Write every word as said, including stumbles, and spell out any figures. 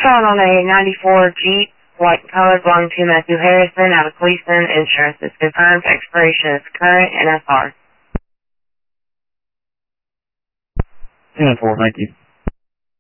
Found on a ninety-four Jeep, white and colored, belonging to Matthew Harrison out of Cleveland. Insurance is confirmed. Expiration is current. N S R. ten four, thank you.